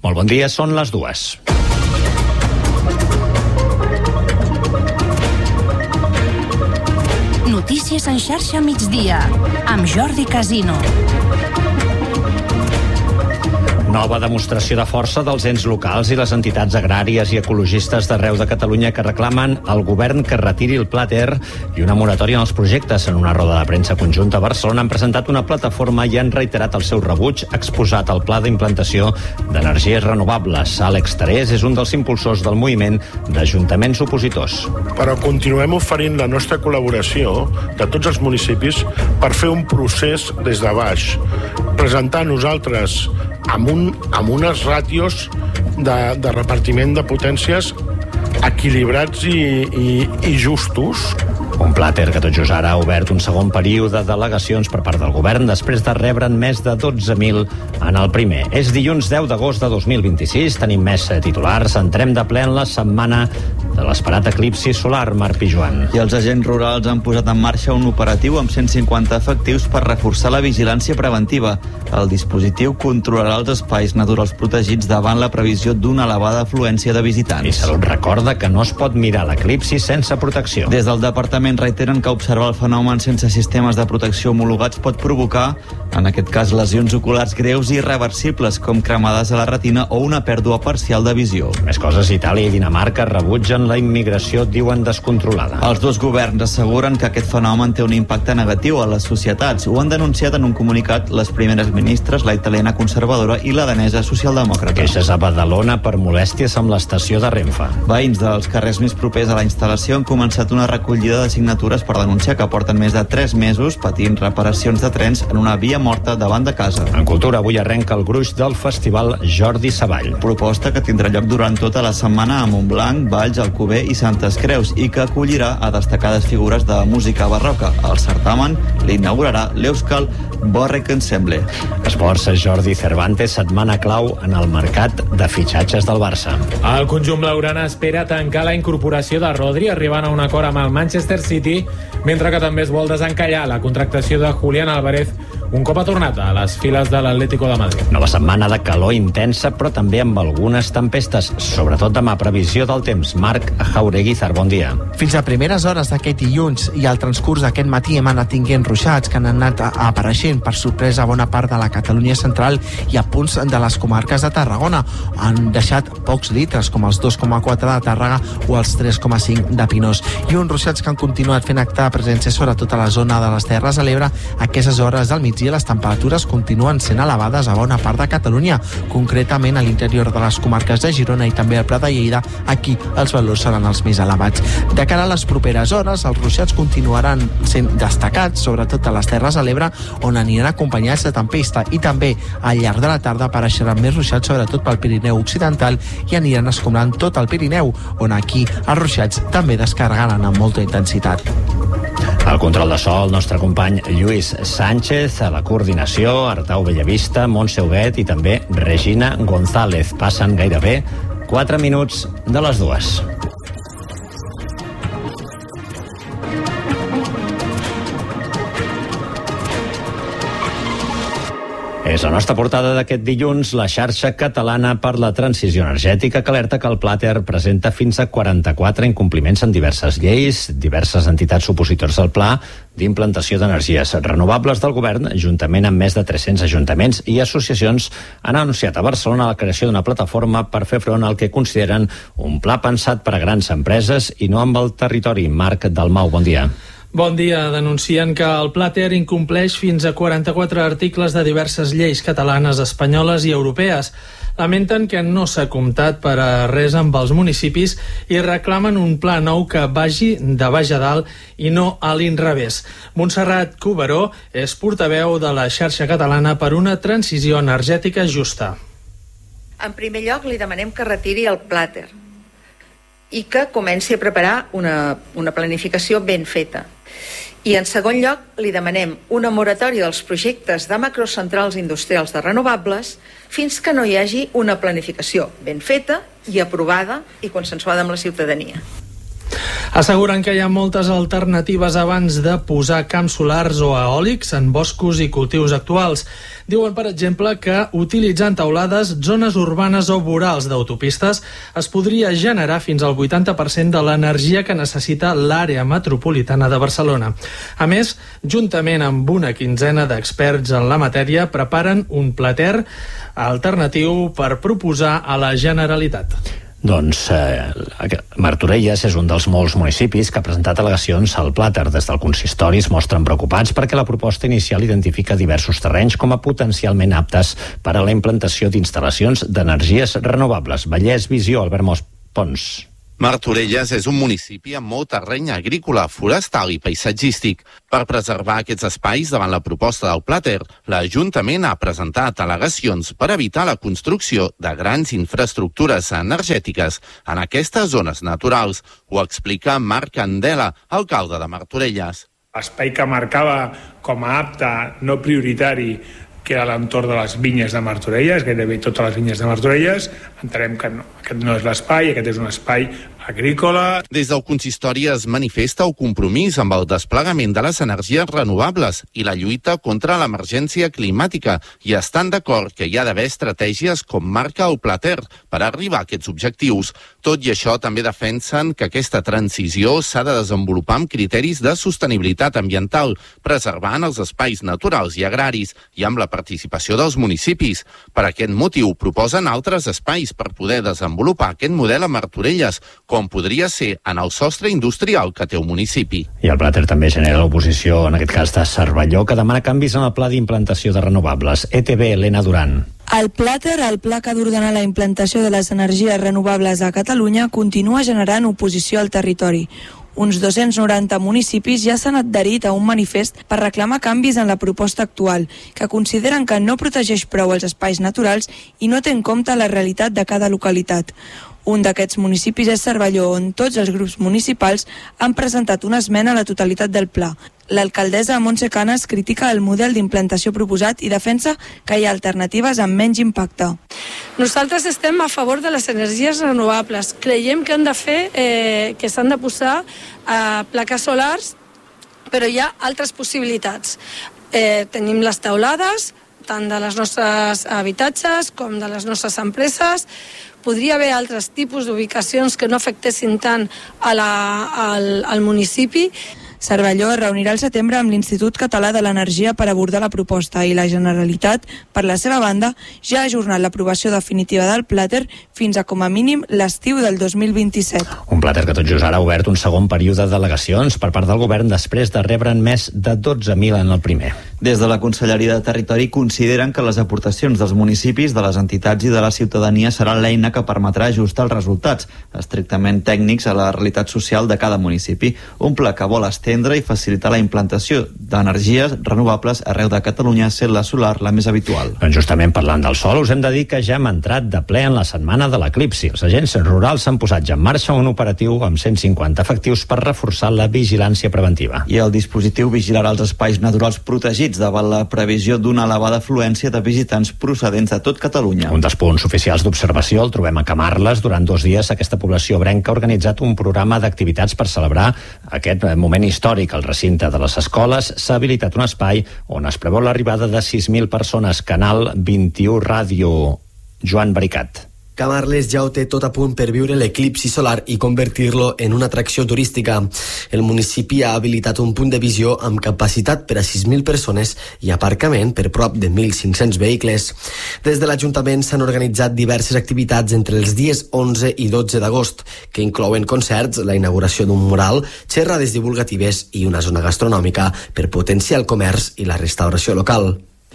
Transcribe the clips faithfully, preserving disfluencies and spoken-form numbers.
Molt bon dia, són les dues. Notícies en xarxa migdia, amb Jordi Casino. Nova demostració de força dels ens locals i les entitats agràries i ecologistes d'arreu de Catalunya que reclamen al govern que retiri el Pla Ter i una moratòria en els projectes. En una roda de premsa conjunta a Barcelona han presentat una plataforma i han reiterat el seu rebuig exposat al pla d'implantació d'energies renovables. Àlex Tarés és un dels impulsors del moviment d'ajuntaments opositors. Però continuem oferint la nostra col·laboració de tots els municipis per fer un procés des de baix, presentar nosaltres amb, un, amb unes ràtios de, de repartiment de potències equilibrats i, i, i justos. Un Pla Ter que tot just ara ha obert un segon període de delegacions per part del govern després de rebre'n més de dotze mil en el primer. És dilluns deu d'agost de dos mil vint-i-sis, tenim més titulars, entrem de ple en la setmana de l'esperat eclipsi solar. Marc Pijuan. I els agents rurals han posat en marxa un operatiu amb cent cinquanta efectius per reforçar la vigilància preventiva. El dispositiu controlarà els espais naturals protegits davant la previsió d'una elevada afluència de visitants. I Salut recorda que no es pot mirar l'eclipsi sense protecció. Des del departament reiteren que observar el fenomen sense sistemes de protecció homologats pot provocar, en aquest cas, lesions oculars greus i irreversibles, com cremades a la retina o una pèrdua parcial de visió. Més coses, Itàlia i Dinamarca rebutgen la immigració, diuen, descontrolada. Els dos governs asseguren que aquest fenomen té un impacte negatiu a les societats. Ho han denunciat en un comunicat les primeres ministres, la italiana conservadora i la danesa socialdemòcrata. Queixes a Badalona per molèsties amb l'estació de Renfe. Veïns dels carrers més propers a la instal·lació han començat una recollida de signatures per denunciar que porten més de tres mesos patint reparacions de trens en una via morta davant de casa. En cultura, avui arrenca el gruix del festival Jordi Savall. Proposta que tindrà lloc durant tota la setmana a Montblanc, Valls, Alcover i Santes Creus i que acollirà a destacades figures de música barroca. El certamen l'inaugurarà l'Euskal Borrek Ensemble. Esports, Jordi Cervantes, setmana clau en el mercat de fitxatges del Barça. El conjunt blaugrana espera tancar la incorporació de Rodri, arribant a un acord amb el Manchester City, mentre que també es vol desencallar la contractació de Julián Álvarez un cop ha tornat a les files de l'Atlético de Madrid. Nova setmana de calor intensa, però també amb algunes tempestes, sobretot demà. Previsió del temps. Marc Jaureguizar, bon dia. Fins a primeres hores d'aquest dilluns i al transcurs d'aquest matí hem anat tinguent ruixats que han anat apareixent per sorpresa a bona part de la Catalunya central i a punts de les comarques de Tarragona. Han deixat pocs litres, com els dos coma quatre de Tàrrega o els tres coma cinc de Pinós. I uns ruixats que han continuat fent acte de presència sobretot a la zona de les Terres de l'Ebre. A aquestes hores del migdia les temperatures continuen sent elevades a bona part de Catalunya, concretament a l'interior de les comarques de Girona i també al Prat de Lleida. Aquí els valors seran els més elevats. De cara a les properes hores, els ruixats continuaran sent destacats, sobretot a les Terres de l'Ebre, on aniran acompanyats de tempesta, i també al llarg de la tarda apareixeran més ruixats, sobretot pel Pirineu occidental, i aniran escomblant tot el Pirineu, on aquí els ruixats també descarregaran amb molta intensitat. Al control de so, el nostre company Lluís Sánchez, a la coordinació, Artau Bellavista, Montse Huguet i també Regina González. Passen gairebé quatre minuts de les dues. És la nostra portada d'aquest dilluns, la xarxa catalana per la transició energètica, que alerta que el Pla Ter presenta fins a quaranta-quatre incompliments en diverses lleis. Diverses entitats opositors al pla d'implantació d'energies renovables del govern, juntament amb més de tres-cents ajuntaments i associacions, han anunciat a Barcelona la creació d'una plataforma per fer front al que consideren un pla pensat per a grans empreses i no amb el territori. Marc Dalmau, bon dia. Bon dia. Denuncien que el Pla Ter incompleix fins a quaranta-quatre articles de diverses lleis catalanes, espanyoles i europees. Lamenten que no s'ha comptat per a res amb els municipis i reclamen un pla nou que vagi de baix a dalt i no a l'inrevés. Montserrat Cuberó és portaveu de la xarxa catalana per una transició energètica justa. En primer lloc, li demanem que retiri el Pla Ter i que comenci a preparar una, una planificació ben feta. I en segon lloc, li demanem una moratòria dels projectes de macrocentrals industrials de renovables fins que no hi hagi una planificació ben feta i aprovada i consensuada amb la ciutadania. Asseguren que hi ha moltes alternatives abans de posar camps solars o eòlics en boscos i cultius actuals. Diuen, per exemple, que utilitzant teulades, zones urbanes o vorals d'autopistes es podria generar fins al vuitanta per cent de l'energia que necessita l'àrea metropolitana de Barcelona. A més, juntament amb una quinzena d'experts en la matèria, preparen un plater alternatiu per proposar a la Generalitat. Doncs eh, Martorelles és un dels molts municipis que ha presentat al·legacions al Plater. Des del consistori es mostren preocupats perquè la proposta inicial identifica diversos terrenys com a potencialment aptes per a la implantació d'instal·lacions d'energies renovables. Vallès Visió, Albert Pons. Martorelles és un municipi amb molt terreny agrícola, forestal i paisatgístic. Per preservar aquests espais davant la proposta del Plater, l'Ajuntament ha presentat al·legacions per evitar la construcció de grans infraestructures energètiques en aquestes zones naturals. Ho explica Marc Candela, alcalde de Martorelles. L'espai que marcava com a apte no prioritari, que era l'entorn de les vinyes de Martorelles, gairebé totes les vinyes de Martorelles, entenem que no, aquest no és l'espai, aquest és un espai agrícola. Des del consistori es manifesta el compromís amb el desplegament de les energies renovables i la lluita contra l'emergència climàtica i estan d'acord que hi ha d'haver estratègies com marca el Plater per arribar a aquests objectius. Tot i això, també defensen que aquesta transició s'ha de desenvolupar amb criteris de sostenibilitat ambiental, preservant els espais naturals i agraris i amb la participació dels municipis. Per aquest motiu, proposen altres espais per poder desenvolupar aquest model a Martorelles, com podria ser en el sostre industrial que té un municipi. I el Plater també genera l'oposició, en aquest cas de Cervelló, que demana canvis en el pla d'implantació de renovables. E T V, Helena Duran. El Plater, el pla que ha d'ordenar la implantació de les energies renovables a Catalunya, continua generant oposició al territori. Uns dos-cents noranta municipis ja s'han adherit a un manifest per reclamar canvis en la proposta actual, que consideren que no protegeix prou els espais naturals i no té en compte la realitat de cada localitat. Un d'aquests municipis és Cervelló, on tots els grups municipals han presentat una esmena a la totalitat del pla. L'alcaldessa Montse Canes critica el model d'implantació proposat i defensa que hi ha alternatives amb menys impacte. Nosaltres estem a favor de les energies renovables. Creiem que han de fer, eh, que s'han de posar eh, plaques solars, però hi ha altres possibilitats. Eh, tenim les teulades, tant de les nostres habitatges com de les nostres empreses. Podria haver altres tipus d'ubicacions que no afectessin tant a la, al, al municipi. Cervelló es reunirà al setembre amb l'Institut Català de l'Energia per abordar la proposta i la Generalitat, per la seva banda, ja ha ajornat l'aprovació definitiva del Plater fins a com a mínim l'estiu del dos mil vint-i-set. Un Plater que tot just ara ha obert un segon període d'al·legacions per part del govern després de rebre'n més de dotze mil en el primer. Des de la Conselleria de Territori consideren que les aportacions dels municipis, de les entitats i de la ciutadania serà l'eina que permetrà ajustar els resultats estrictament tècnics a la realitat social de cada municipi. Un pla que vol estendre i facilitar la implantació d'energies renovables arreu de Catalunya, sent la solar la més habitual. Doncs justament parlant del sol, us hem de dir que ja hem entrat de ple en la setmana de l'eclipsi. Els agents rurals s'han posat ja en marxa un operatiu amb cent cinquanta efectius per reforçar la vigilància preventiva. I el dispositiu vigilarà els espais naturals protegits davant la previsió d'una elevada afluència de visitants procedents de tot Catalunya. Un dels punts oficials d'observació el trobem a Camarles. Durant dos dies aquesta població obrenca ha organitzat un programa d'activitats per celebrar aquest moment històric. Al recinte de les escoles s'ha habilitat un espai on es preveu l'arribada de sis mil persones. Canal vint-i-u Ràdio, Joan Baricat. Camarles ja ho té tot a punt per viure l'eclipsi solar i convertir-lo en una atracció turística. El municipi ha habilitat un punt de visió amb capacitat per a sis mil persones i aparcament per prop de mil cinc-cents vehicles. Des de l'Ajuntament s'han organitzat diverses activitats entre els dies onze i dotze d'agost, que inclouen concerts, la inauguració d'un mural, xerrades divulgatives i una zona gastronòmica per potenciar el comerç i la restauració local.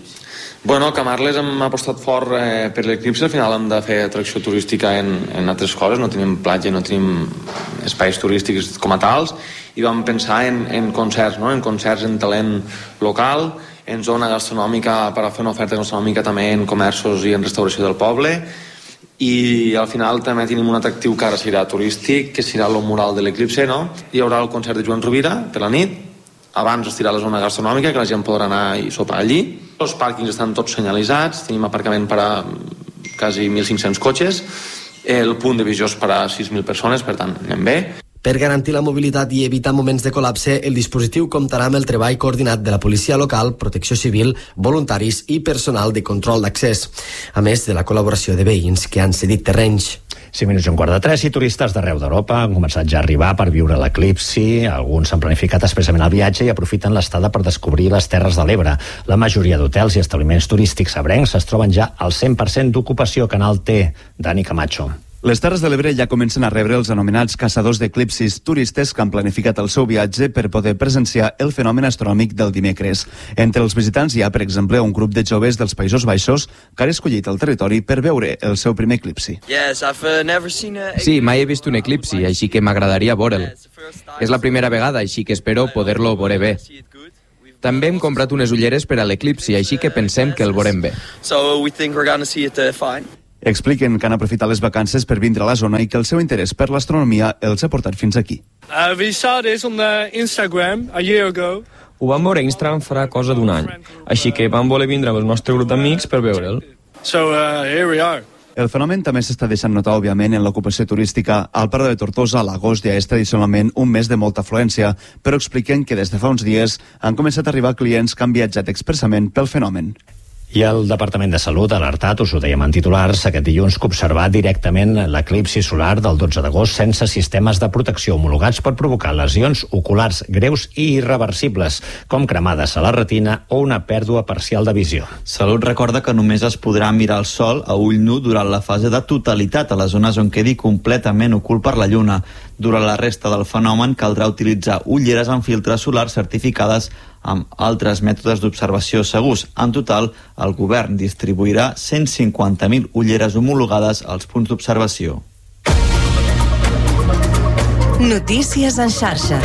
Bueno, Camarles hem apostat fort eh, per l'eclipsi. Al final hem de fer atracció turística en, en altres coses. No tenim platja, no tenim espais turístics com a tals, i vam pensar en, en concerts, no? en concerts en talent local, en zona gastronòmica per a fer una oferta gastronòmica també en comerços i en restauració del poble, i al final també tenim un atractiu que ara serà turístic, que serà el mural de l'eclipsi, no? Hi haurà el concert de Joan Rovira per la nit. Abans estirà la zona gastronòmica, que la gent podrà anar i sopar allí. Els pàrquings estan tots senyalitzats, tenim aparcament per a quasi mil cinc-cents cotxes, el punt de visió és per a sis mil persones, per tant, anem bé. Per garantir la mobilitat i evitar moments de col·lapse, el dispositiu comptarà amb el treball coordinat de la policia local, protecció civil, voluntaris i personal de control d'accés, a més de la col·laboració de veïns que han cedit terrenys. cinc minuts i un quart de tres i turistes d'arreu d'Europa han començat ja a arribar per viure l'eclipsi. Alguns han planificat expressament el viatge i aprofiten l'estada per descobrir les Terres de l'Ebre. La majoria d'hotels i establiments turístics ebrencs es troben ja al cent per cent d'ocupació. Canal T, Dani Camacho. Les Terres de l'Ebre ja comencen a rebre els anomenats caçadors d'eclipsis, turistes que han planificat el seu viatge per poder presenciar el fenomen astronòmic del dimecres. Entre els visitants hi ha, per exemple, un grup de joves dels Països Baixos que han escollit el territori per veure el seu primer eclipsi. Sí, mai he vist un eclipsi, així que m'agradaria veure'l. És la primera vegada, així que espero poder-lo veure bé. També hem comprat unes ulleres per a l'eclipsi, així que pensem que el veurem bé. Expliquen que han aprofitat les vacances per vindre a la zona i que el seu interès per l'astronomia els ha portat fins aquí. Uh, we saw this on the Instagram a year ago. Ho vam veure a Instagram farà cosa d'un any, així que vam voler vindre amb el nostre grup d'amics per veure'l. So, uh, here we are. El fenomen també s'està deixant notar, òbviament, en l'ocupació turística. Al Parc de Tortosa, a l'agost ja és tradicionalment un mes de molta afluència, però expliquen que des de fa uns dies han començat a arribar clients que han viatjat expressament pel fenomen. I el Departament de Salut ha alertat, us ho dèiem en titulars, aquest dilluns que observar directament l'eclipsi solar del dotze d'agost sense sistemes de protecció homologats pot provocar lesions oculars greus i irreversibles, com cremades a la retina o una pèrdua parcial de visió. Salut recorda que només es podrà mirar el sol a ull nu durant la fase de totalitat a les zones on quedi completament ocult per la lluna. Durant la resta del fenomen caldrà utilitzar ulleres amb filtres solars certificades amb altres mètodes d'observació segurs. En total, el govern distribuirà cent cinquanta mil ulleres homologades als punts d'observació. Notícies en xarxa.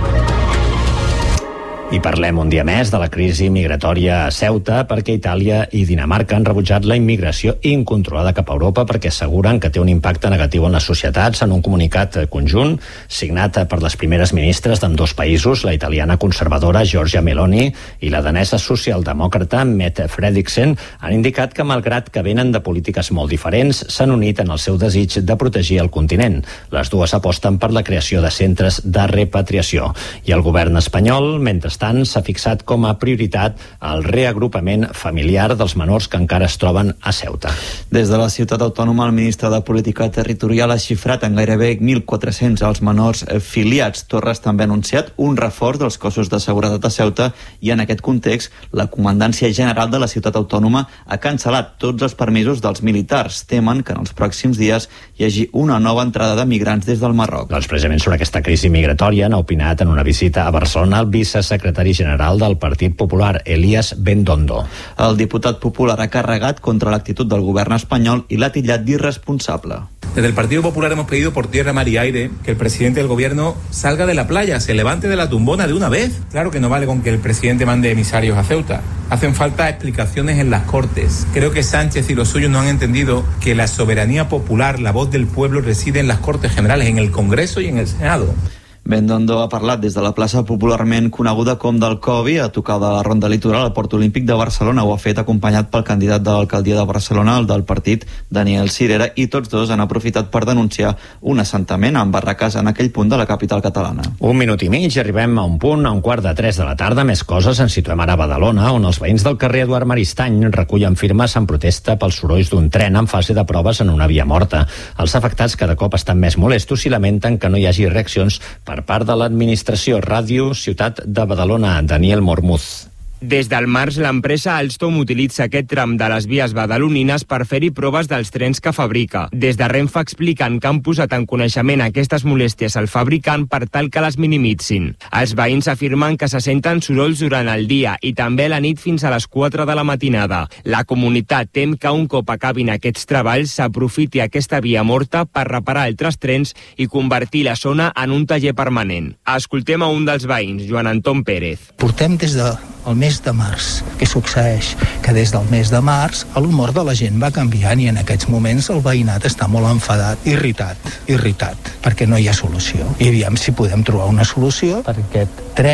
I parlem un dia més de la crisi migratòria a Ceuta perquè Itàlia i Dinamarca han rebutjat la immigració incontrolada cap a Europa perquè asseguren que té un impacte negatiu en les societats. En un comunicat conjunt signat per les primeres ministres d'ambdós països, la italiana conservadora Giorgia Meloni i la danesa socialdemòcrata Mette Frederiksen, han indicat que malgrat que venen de polítiques molt diferents, s'han unit en el seu desig de protegir el continent. Les dues aposten per la creació de centres de repatriació. I el govern espanyol, mentre Mentrestant, s'ha fixat com a prioritat el reagrupament familiar dels menors que encara es troben a Ceuta. Des de la ciutat autònoma, el ministre de Política Territorial ha xifrat en gairebé mil quatre-cents els menors filiats. Torres també ha anunciat un reforç dels cossos de seguretat a Ceuta i en aquest context la Comandància General de la ciutat autònoma ha cancel·lat tots els permisos dels militars. Temen que en els pròxims dies hi hagi una nova entrada de migrants des del Marroc. Doncs precisament sobre aquesta crisi migratòria n'ha opinat en una visita a Barcelona el vicesecretari general del Partit Popular, Elías Bendondo. El diputat popular ha carregat contra l'actitud del govern espanyol i l'ha titllat d'irresponsable. Desde el Partido Popular hemos pedido por tierra, mar y aire que el presidente del gobierno salga de la playa, se levante de la tumbona de una vez. Claro que no vale con que el presidente mande emisarios a Ceuta. Hacen falta explicaciones en las Cortes. Creo que Sánchez y los suyos no han entendido que la soberanía popular, la voz del pueblo, reside en las Cortes Generales, en el Congreso y en el Senado. Bendondo ha parlat des de la plaça popularment coneguda com del Covi, a tocar de la Ronda Litoral al Port Olímpic de Barcelona. Ho ha fet acompanyat pel candidat de l'alcaldia de Barcelona, el del partit, Daniel Cirera, i tots dos han aprofitat per denunciar un assentament amb barraques en aquell punt de la capital catalana. Un minut i mig i arribem a un punt, a un quart de tres de la tarda. Més coses, ens situem ara a Badalona, on els veïns del carrer Eduard Maristany recullen firmes en protesta pels sorolls d'un tren en fase de proves en una via morta. Els afectats cada cop estan més molestos i lamenten que no hi hagi reaccions per per part de l'administració. Ràdio Ciutat de Badalona, Daniel Mormuz. Des del març, l'empresa Alstom utilitza aquest tram de les vies badalonines per fer-hi proves dels trens que fabrica. Des de Renfe expliquen que han posat en coneixement aquestes molèsties al fabricant per tal que les minimitzin. Els veïns afirmen que se senten sorolls durant el dia i també a la nit fins a les quatre de la matinada. La comunitat tem que un cop acabin aquests treballs s'aprofiti aquesta via morta per reparar altres trens i convertir la zona en un taller permanent. Escoltem a un dels veïns, Joan Anton Pérez. Portem des de el mes de març. Què succeeix? Que des del mes de març l'humor de la gent va canviant i en aquests moments el veïnat està molt enfadat, irritat, irritat, perquè no hi ha solució. I aviam si podem trobar una solució per aquest tren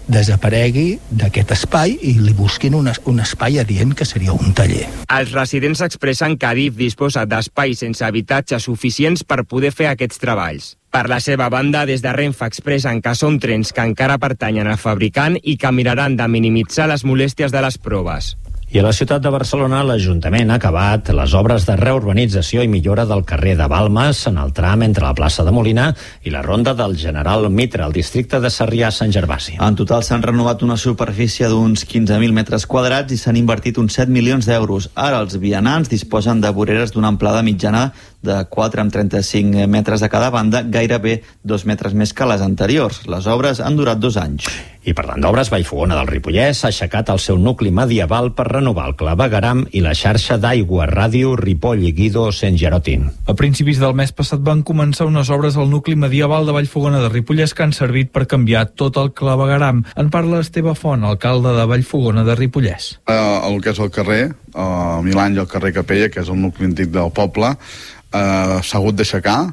desaparegui d'aquest espai i li busquin un, un espai adient, que seria un taller. Els residents expressen que Adif disposa d'espais sense habitatge suficients per poder fer aquests treballs. Per la seva banda, des de Renfe expressen que són trens que encara pertanyen al fabricant i que miraran de minimitzar les molèsties de les proves. I a la ciutat de Barcelona, l'Ajuntament ha acabat les obres de reurbanització i millora del carrer de Balmes en el tram entre la plaça de Molina i la ronda del General Mitre, al districte de Sarrià-Sant Gervasi. En total s'han renovat una superfície d'uns quinze mil metres quadrats i s'han invertit uns set milions d'euros. Ara els vianants disposen de voreres d'una amplada mitjana de quatre amb trenta-cinc metres a cada banda, gairebé dos metres més que les anteriors. Les obres han durat dos anys. I parlant d'obres, Vallfogona del Ripollès ha aixecat el seu nucli medieval per renovar el clavegueram i la xarxa d'aigua, ràdio Ripoll i Guido Sant Gerotin. A principis del mes passat van començar unes obres al nucli medieval de Vallfogona de Ripollès que han servit per canviar tot el clavegueram. En parla Esteve Font, alcalde de Vallfogona de Ripollès. Uh, el que és el carrer, uh, mil anys al carrer Capella, que és el nucli antic del poble, uh, s'ha hagut d'aixecar,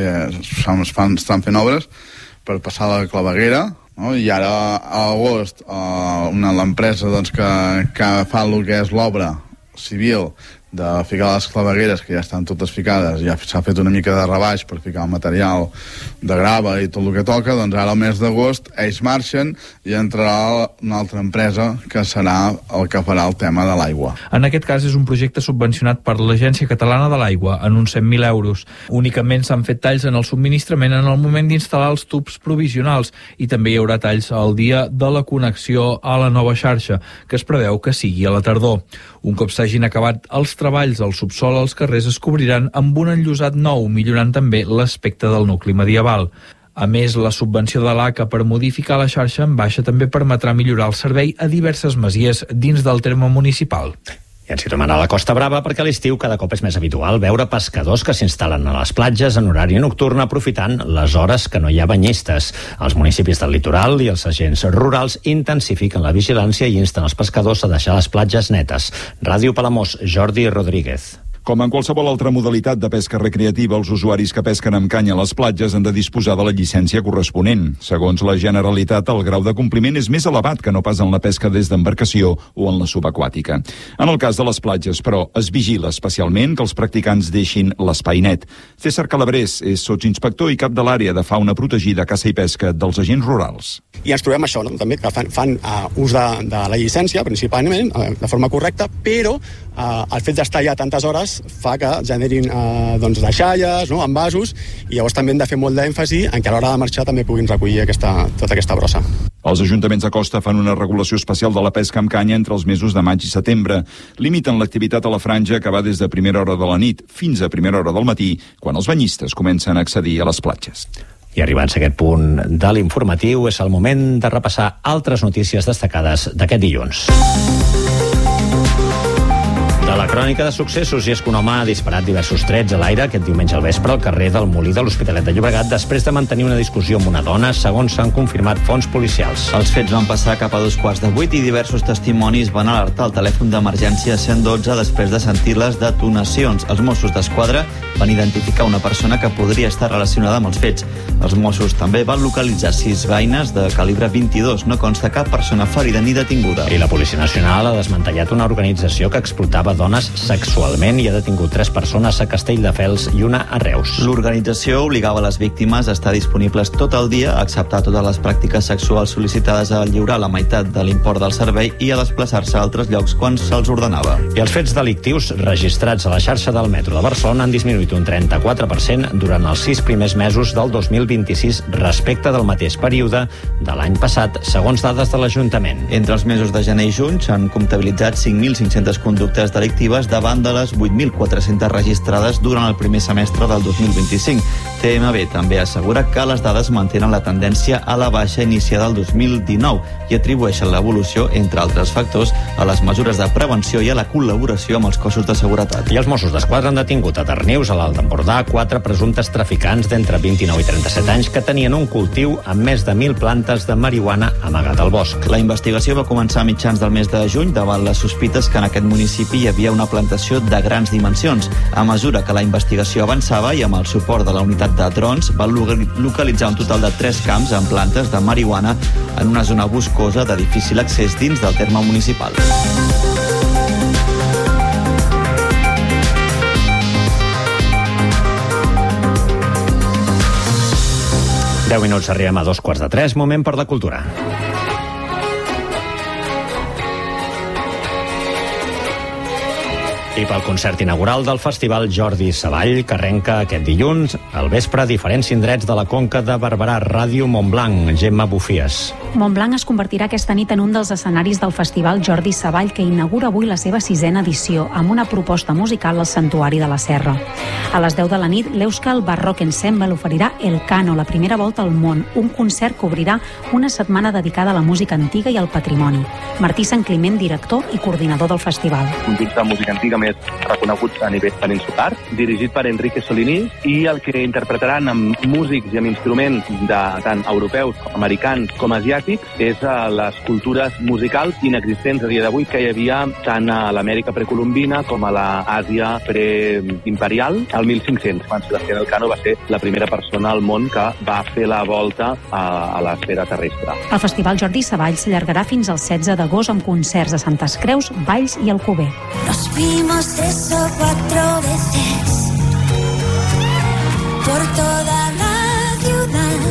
estan fent obres per passar la claveguera, no? I ara a l'agost uh, l'empresa doncs, que, que fa el que és l'obra civil de ficar les clavegueres, que ja estan totes ficades, ja s'ha fet una mica de rebaix per ficar el material de grava i tot el que toca, doncs ara al mes d'agost ells marxen i entrarà una altra empresa que serà el que farà el tema de l'aigua. En aquest cas és un projecte subvencionat per l'Agència Catalana de l'Aigua en uns cent mil euros. Únicament s'han fet talls en el subministrament en el moment d'instal·lar els tubs provisionals i també hi haurà talls al dia de la connexió a la nova xarxa, que es preveu que sigui a la tardor. Un cop s'hagin acabat els treballs al subsol, els carrers es cobriran amb un enllosat nou, millorant també l'aspecte del nucli medieval. A més, la subvenció de l'A C A per modificar la xarxa en baixa també permetrà millorar el servei a diverses masies dins del terme municipal. I ens situem a la Costa Brava perquè a l'estiu cada cop és més habitual veure pescadors que s'instal·len a les platges en horari nocturn aprofitant les hores que no hi ha banyistes. Els municipis del litoral i els agents rurals intensifiquen la vigilància i insten els pescadors a deixar les platges netes. Ràdio Palamós, Jordi Rodríguez. Com en qualsevol altra modalitat de pesca recreativa, els usuaris que pesquen amb canya a les platges han de disposar de la llicència corresponent. Segons la Generalitat, el grau de compliment és més elevat que no pas en la pesca des d'embarcació o en la subaquàtica. En el cas de les platges, però, es vigila especialment que els practicants deixin l'espai net. César Calabrés és sotsinspector i cap de l'àrea de fauna protegida, caça i pesca dels agents rurals. I ens trobem això, no? També que fan, fan uh, ús de, de la llicència, principalment, uh, de forma correcta, però uh, el fet d'estar allà tantes hores fa que generin eh, doncs, deixalles, no?, envasos, i llavors també hem de fer molt d'èmfasi en que a l'hora de marxar també puguin recollir aquesta, tota aquesta brossa. Els ajuntaments de costa fan una regulació especial de la pesca amb canya entre els mesos de maig i setembre. Limiten l'activitat a la franja que va des de primera hora de la nit fins a primera hora del matí, quan els banyistes comencen a accedir a les platges. I arribant a aquest punt de l'informatiu, és el moment de repassar altres notícies destacades d'aquest dilluns. De la crònica de successos, i és que un home ha disparat diversos trets a l'aire aquest diumenge al vespre al carrer del Molí de l'Hospitalet de Llobregat després de mantenir una discussió amb una dona, segons s'han confirmat fonts policials. Els fets van passar cap a dos quarts de vuit i diversos testimonis van alertar el telèfon d'emergència cent dotze després de sentir les detonacions. Els Mossos d'Esquadra van identificar una persona que podria estar relacionada amb els fets. Els Mossos també van localitzar sis beines de calibre vint-i-dos. No consta cap persona ferida ni detinguda. I la Policia Nacional ha desmantellat una organització que explotava dones sexualment i ha detingut tres persones a Castelldefels i una a Reus. L'organització obligava les víctimes a estar disponibles tot el dia, a acceptar totes les pràctiques sexuals sol·licitades, a lliurar la meitat de l'import del servei i a desplaçar-se a altres llocs quan se'ls ordenava. I els fets delictius registrats a la xarxa del metro de Barcelona han disminuït un trenta-quatre per cent durant els sis primers mesos del dos mil vint-i-sis respecte del mateix període de l'any passat, segons dades de l'Ajuntament. Entre els mesos de gener i juny s'han comptabilitzat cinc mil cinc-centes conductes delictives davant de les vuit mil quatre-centes registrades durant el primer semestre del dos mil vint-i-cinc. T M B també assegura que les dades mantenen la tendència a la baixa iniciada el dos mil dinou i atribueixen l'evolució, entre altres factors, a les mesures de prevenció i a la col·laboració amb els cossos de seguretat. I els Mossos d'Esquadra han detingut a Darnius, a l'Alt Empordà, quatre presumptes traficants d'entre vint-i-nou i trenta-set anys que tenien un cultiu amb més de mil plantes de marihuana amagat al bosc. La investigació va començar a mitjans del mes de juny davant les sospites que en aquest municipi hi havia havia una plantació de grans dimensions. A mesura que la investigació avançava i amb el suport de la unitat de drons, van localitzar un total de tres camps amb plantes de marihuana en una zona boscosa de difícil accés dins del terme municipal. deu minuts, arribem a dos quarts de tres, moment per la cultura. I pel concert inaugural del Festival Jordi Savall, que arrenca aquest dilluns al vespre a diferents indrets de la Conca de Barberà. Ràdio Montblanc, Gemma Bufies. Montblanc es convertirà aquesta nit en un dels escenaris del Festival Jordi Savall, que inaugura avui la seva sisena edició amb una proposta musical al Santuari de la Serra. A les deu de la nit, l'Euskal Barrock Ensemble oferirà El Cano, la primera volta al món, un concert que obrirà una setmana dedicada a la música antiga i al patrimoni. Martí Sant Climent, director i coordinador del festival. Un disc de música antiga més reconeguts a nivell peninsular, dirigit per Enrique Solini, i el que interpretaran amb músics i amb instruments de tant europeus, americans com asiàtics és a les cultures musicals inexistents a dia d'avui que hi havia tant a l'Amèrica precolombina com a l'Àsia preimperial al mil cinc-cents, quan Sebastián Elcano va ser la primera persona al món que va fer la volta a, a l'esfera terrestre. El Festival Jordi Savall s'allargarà fins al setze d'agost amb concerts a Santes Creus, Valls i Alcover. Nos vimos tres o cuatro veces por toda la ciudad.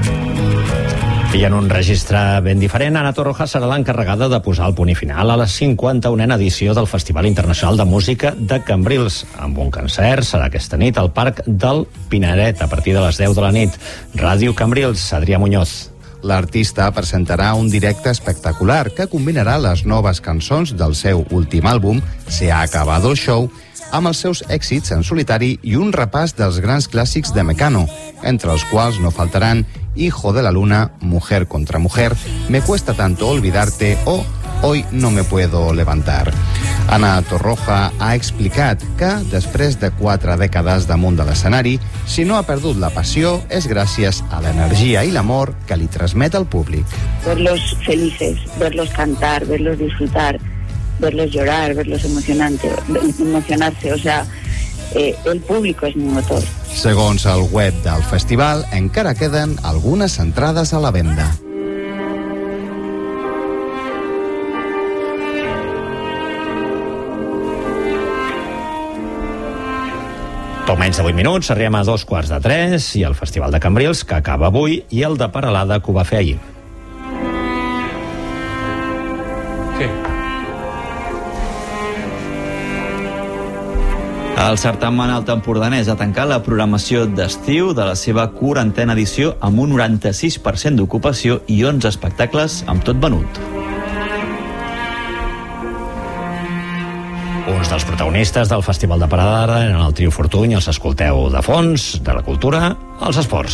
I en un registre ben diferent, Ana Torroja serà l'encarregada de posar el punt i final a la cinquanta-unena edició del Festival Internacional de Música de Cambrils. Amb un concert serà aquesta nit al Parc del Pinaret a partir de les deu de la nit. Ràdio Cambrils, Adrià Muñoz. L'artista presentarà un directe espectacular que combinarà les noves cançons del seu últim àlbum, Se ha acabado el show, amb els seus èxits en solitari i un repàs dels grans clàssics de Mecano, entre els quals no faltaran Hijo de la Luna, Mujer contra Mujer, Me cuesta tanto olvidarte o Hoy no me puedo levantar. Ana Torroja ha explicat que, després de quatre dècades damunt de l'escenari, si no ha perdut la passió és gràcies a l'energia i l'amor que li transmet al públic. Verlos felices, verlos cantar, verlos disfrutar, verlos llorar, verlos emocionante, emocionarse, o sea, eh, el público es mi motor. Segons el web del festival, encara queden algunes entrades a la venda. Poc menys de vuit minuts, arribem a dos quarts de tres i el Festival de Cambrils, que acaba avui, i el de Peralada, que ho va fer ahir. Sí. El certamen alt empordanès ha tancat la programació d'estiu de la seva quarantena edició amb un noranta-sis per cent d'ocupació i onze espectacles amb tot venut. Uns dels protagonistes del Festival de Peralada eren el trio Fortuny, els escolteu de fons, de la cultura, als esports.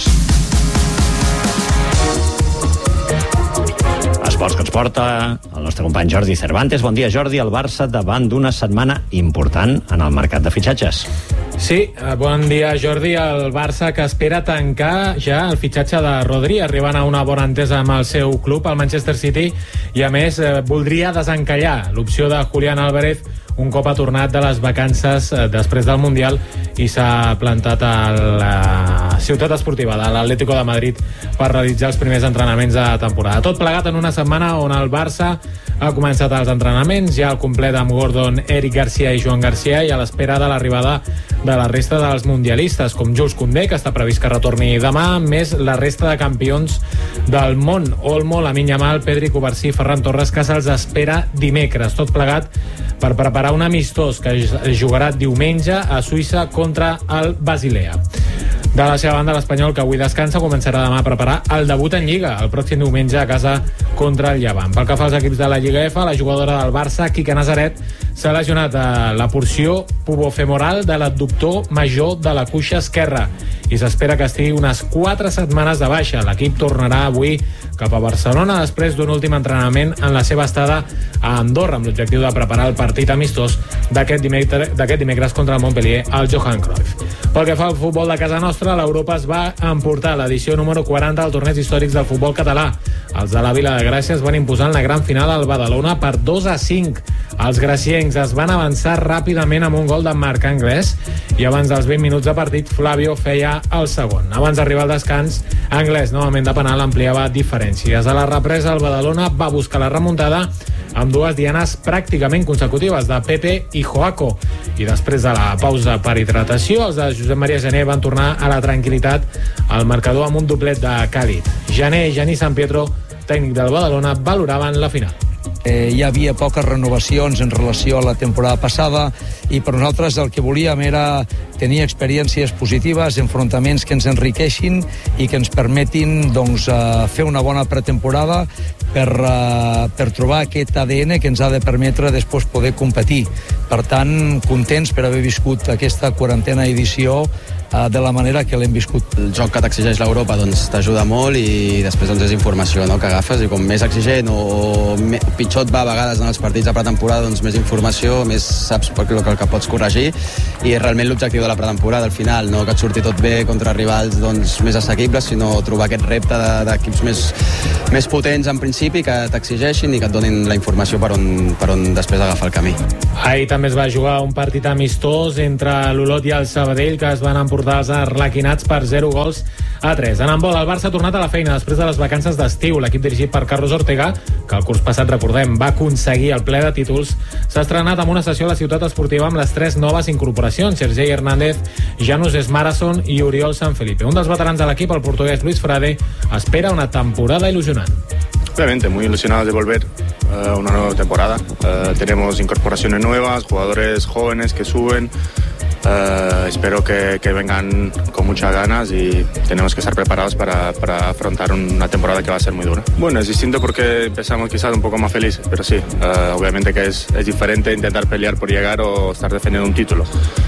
Esports que ens porta el nostre company Jordi Cervantes. Bon dia, Jordi. El Barça davant d'una setmana important en el mercat de fitxatges. Sí, bon dia, Jordi. El Barça que espera tancar ja el fitxatge de Rodri, arribant a una bona entesa amb el seu club, el Manchester City, i a més voldria desencallar l'opció de Julián Álvarez un cop ha tornat de les vacances després del Mundial i s'ha plantat a la ciutat esportiva de l'Atlético de Madrid per realitzar els primers entrenaments de temporada. Tot plegat en una setmana on el Barça ha començat els entrenaments ja al complet amb Gordon, Eric Garcia i Joan Garcia, i a l'espera de l'arribada de la resta dels mundialistes, com Jules Koundé, que està previst que retorni demà, més la resta de campions del món, Olmo, Lamine Yamal, Pedri, Covarsí, Ferran Torres, que se'ls espera dimecres. Tot plegat per preparar un amistós que es jugarà diumenge a Suïssa contra el Basilea. De la seva banda, l'Espanyol, que avui descansa, començarà demà a preparar el debut en Lliga, el pròxim diumenge a casa contra el Llevant. Pel que fa als equips de la Lliga F, la jugadora del Barça, Quique Nazaret, s'ha lesionat a la porció pubofemoral de l'abductor major de la cuixa esquerra i s'espera que estigui unes quatre setmanes de baixa. L'equip tornarà avui cap a Barcelona després d'un últim entrenament en la seva estada a Andorra, amb l'objectiu de preparar el partit amistós d'aquest dimecres, d'aquest dimecres contra el Montpellier al Johan Cruyff. Pel que fa al futbol de casa nostra, l'Europa es va emportar l'edició número quaranta del torneig històrics del futbol català. Els de la Vila de Gràcia es van imposar en la gran final al Badalona per dos a cinc. Els graciencs ribeirencs es van avançar ràpidament amb un gol de Marc Anglès i abans dels vint minuts de partit Flavio feia el segon. Abans d'arribar al descans, Anglès, novament de penal, ampliava diferències. A la represa, el Badalona va buscar la remuntada amb dues dianes pràcticament consecutives de Pepe i Joaco. I després de la pausa per hidratació, els de Josep Maria Gené van tornar a la tranquil·litat al marcador amb un doblet de Càlid. Gené i Genís San Pietro, tècnic del Badalona, valoraven la final. Eh, hi havia poques renovacions en relació a la temporada passada i per nosaltres el que volíem era tenir experiències positives, enfrontaments que ens enriqueixin i que ens permetin doncs, eh, fer una bona pretemporada per, eh, per trobar aquest A D N que ens ha de permetre després poder competir. Per tant, contents per haver viscut aquesta quarantena edició de la manera que l'hem viscut. El joc que t'exigeix l'Europa doncs, t'ajuda molt i després doncs, és informació, no?, que agafes i com més exigent o me, pitjor et va a vegades en els partits de pretemporada, doncs més informació, més saps el que, el que pots corregir i és realment l'objectiu de la pretemporada al final, no que et surti tot bé contra rivals doncs, més assequibles, sinó trobar aquest repte d'equips de, més, més potents en principi que t'exigeixin i que et donin la informació per on, per on després agafar el camí. Ahir també es va jugar un partit amistós entre l'Olot i el Sabadell que es van emportar els arlequinats per zero gols a tres. En handbol, el Barça ha tornat a la feina després de les vacances d'estiu. L'equip dirigit per Carlos Ortega, que el curs passat, recordem, va aconseguir el ple de títols, s'ha estrenat amb una sessió a la ciutat esportiva amb les tres noves incorporacions, Sergei Hernández, Janus Esmarason i Oriol Sanfelipe. Un dels veterans de l'equip, el portuguès Luis Frade, espera una temporada ilusionant. Obviamente, muy ilusionados de volver a uh, una nueva temporada. Uh, tenemos incorporaciones nuevas, jugadores jóvenes que suben. Uh, espero que, que vengan con muchas ganas y tenemos que estar preparados para, para afrontar una temporada que va a ser muy dura. Bueno, es distinto porque empezamos quizás un poco más felices, pero sí, uh, obviamente que es, es diferente intentar pelear por llegar o estar defendiendo un título.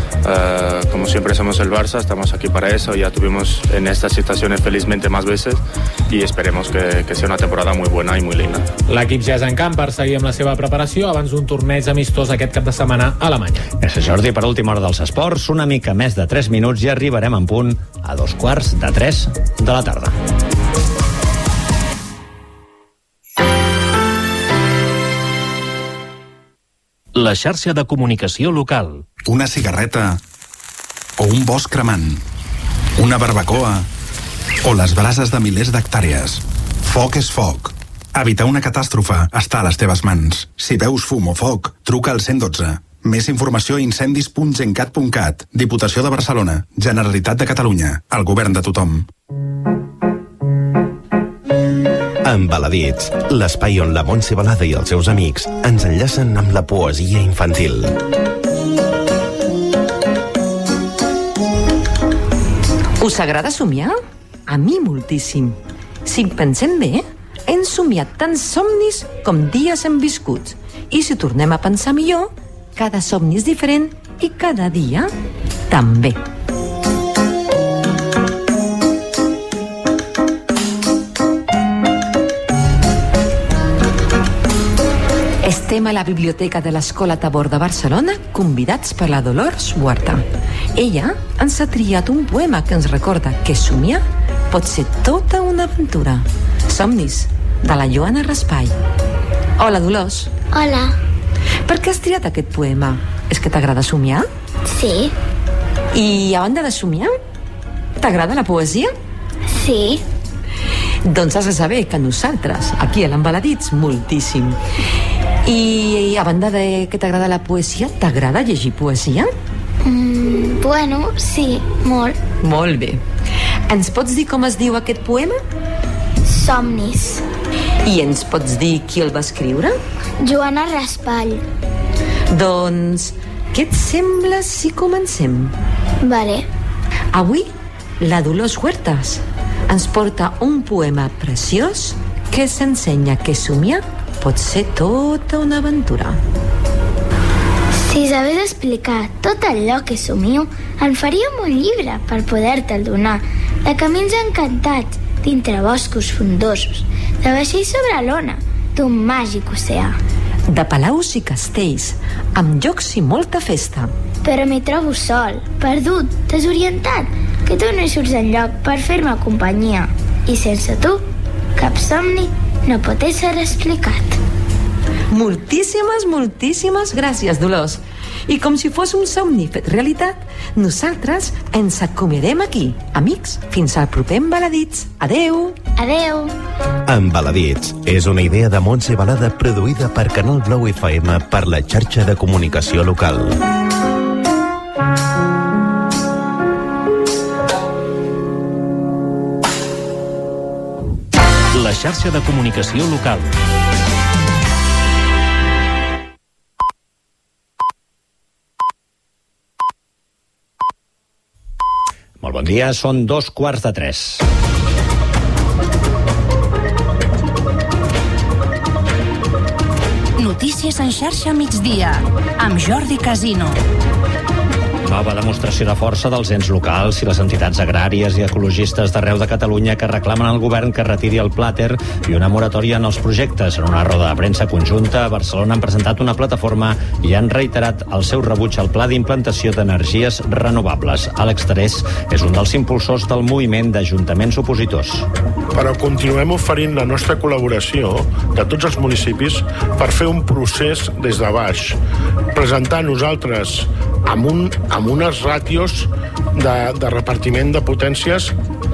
Uh, como siempre somos el Barça, estamos aquí para eso, ya tuvimos en estas situaciones felizmente más veces y esperemos que, que sea una temporada muy buena y muy linda. L'equip ja és en camp per seguir amb la seva preparació abans d'un torneig amistós aquest cap de setmana a Alemanya. Gràcies, Jordi. Per última hora dels esports, una mica més de tres minuts i arribarem en punt a dos quarts de tres de la tarda. La xarxa de comunicació local. Una cigarreta o un bosc cremant. Una barbacoa o les brases de milers d'hectàrees. Foc és foc. Evitar una catàstrofe està a les teves mans. Si veus fum o foc, truca al cent dotze. Més informació a incendis punt gencat punt cat. Diputació de Barcelona. Generalitat de Catalunya. El govern de tothom. Embaladits, l'espai on la Montse Balada i els seus amics ens enllacen amb la poesia infantil. Us agrada somiar? A mi moltíssim. Si pensem bé, hem somiat tants somnis com dies hem viscut. I si tornem a pensar millor, cada somni és diferent i cada dia també. Estem a la biblioteca de l'Escola Tabor de Barcelona, convidats per la Dolors Huerta. Ella ens ha triat un poema que ens recorda que somiar pot ser tota una aventura. Somnis, de la Joana Raspall. Hola, Dolors. Hola. Per què has triat aquest poema? És que t'agrada somiar? Sí. I a banda de somiar, t'agrada la poesia? Sí. Doncs has de saber que nosaltres, aquí a l'Embaladits, moltíssim. I a banda de que t'agrada la poesia, t'agrada llegir poesia? Mm, bueno, sí, molt. Molt bé. Ens pots dir com es diu aquest poema? Somnis. I ens pots dir qui el va escriure? Joana Raspall. Doncs, què et sembla si comencem? Vale. Avui, la Dolors Huertas ens porta un poema preciós que s'ensenya que somiar pot ser tota una aventura. Si sabés explicar tot allò que somio, en faríem un llibre per poder-te'l donar, de camins encantats, dintre boscos frondosos, de vaixells sobre l'ona, d'un màgic oceà. De palaus i castells, amb jocs i molta festa. Però m'hi trobo sol, perdut, desorientat, que tu no hi surts enlloc per fer-me companyia. I sense tu, cap somni no pot ésser explicat. Moltíssimes, moltíssimes gràcies, Dolors. I com si fos un somni fet realitat, nosaltres ens acomiadem aquí. Amics, fins al proper Embaladits. Adeu. Adeu. Embaladits és una idea de Montse Balada produïda per Canal Blau F M per la xarxa de comunicació local. La xarxa de comunicació local. Molt bon dia, són dos quarts de tres. Notícies en xarxa migdia, amb Jordi Casino. Nova demostració de força dels ens locals i les entitats agràries i ecologistes d'arreu de Catalunya que reclamen al govern que retiri el plàter i una moratòria en els projectes. En una roda de premsa conjunta, a Barcelona han presentat una plataforma i han reiterat el seu rebuig al pla d'implantació d'energies renovables. Àlex Terés és un dels impulsors del moviment d'ajuntaments opositors. Però continuem oferint la nostra col·laboració de tots els municipis per fer un procés des de baix, presentar nosaltres amb, un, amb unes ràtios de, de repartiment de potències